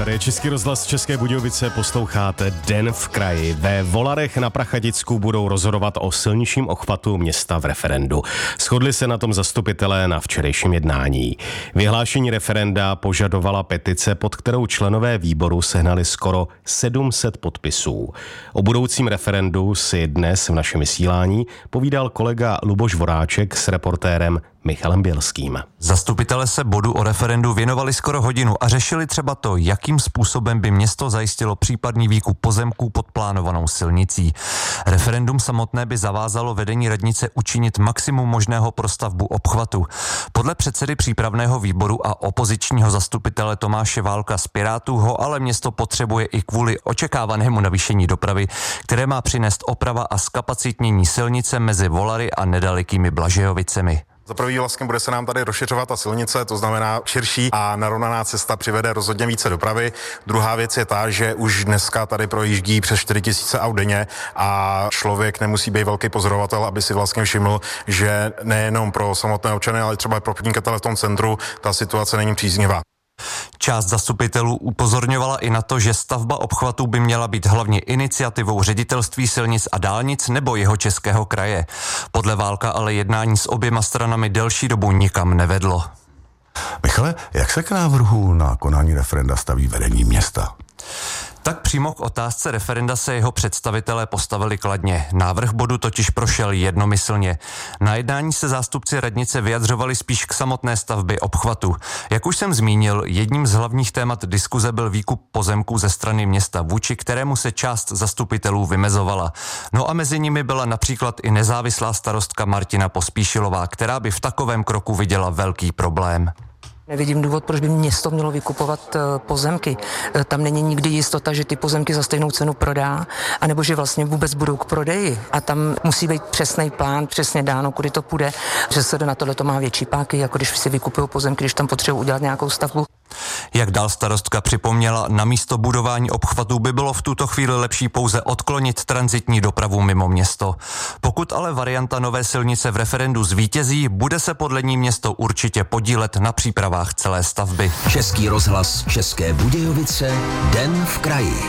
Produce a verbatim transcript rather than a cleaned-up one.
Tady je Český rozhlas České Budějovice, posloucháte Den v kraji. Ve Volarech na Prachaticku budou rozhodovat o silničním obchvatu města v referendu. Shodli se na tom zastupitelé na včerejším jednání. Vyhlášení referenda požadovala petice, pod kterou členové výboru sehnali skoro sedm set podpisů. O budoucím referendu si dnes v našem vysílání povídal kolega Luboš Voráček s reportérem Michalem Bělským. Zastupitelé se bodu o referendu věnovali skoro hodinu a řešili třeba to, jakým způsobem by město zajistilo případný výkup pozemků pod plánovanou silnicí. Referendum samotné by zavázalo vedení radnice učinit maximum možného pro stavbu obchvatu. Podle předsedy přípravného výboru a opozičního zastupitele Tomáše Válka z Pirátů ho ale město potřebuje i kvůli očekávanému navýšení dopravy, které má přinést oprava a zkapacitnění silnice mezi Volary a nedalekými Blažejovicemi. Za prvý vlastně bude se nám tady rozšiřovat ta silnice, to znamená širší a narovnaná cesta přivede rozhodně více dopravy. Druhá věc je ta, že už dneska tady projíždí přes čtyři tisíce aut denně a člověk nemusí být velký pozorovatel, aby si vlastně všiml, že nejenom pro samotné občany, ale třeba i pro podnikatele v tom centru ta situace není příznivá. Část zastupitelů upozorňovala i na to, že stavba obchvatu by měla být hlavně iniciativou Ředitelství silnic a dálnic nebo Jihočeského kraje. Podle Válka ale jednání s oběma stranami delší dobu nikam nevedlo. Michale, jak se k návrhu na konání referenda staví vedení města? Tak přímo k otázce referenda se jeho představitelé postavili kladně. Návrh bodu totiž prošel jednomyslně. Na jednání se zástupci radnice vyjadřovali spíš k samotné stavbě obchvatu. Jak už jsem zmínil, jedním z hlavních témat diskuze byl výkup pozemků ze strany města, vůči kterému se část zastupitelů vymezovala. No a mezi nimi byla například i nezávislá starostka Martina Pospíšilová, která by v takovém kroku viděla velký problém. Nevidím důvod, proč by město mělo vykupovat pozemky. Tam není nikdy jistota, že ty pozemky za stejnou cenu prodá, anebo že vlastně vůbec budou k prodeji. A tam musí být přesný plán, přesně dáno, kudy to půjde, že se na tohle to má větší páky, jako když si vykupují pozemky, když tam potřebují udělat nějakou stavbu. Jak dál starostka připomněla, na místo budování obchvatu by bylo v tuto chvíli lepší pouze odklonit tranzitní dopravu mimo město. Pokud ale varianta nové silnice v referendu zvítězí, bude se podle ní město určitě podílet na přípravách celé stavby. Český rozhlas České Budějovice, Den v kraji.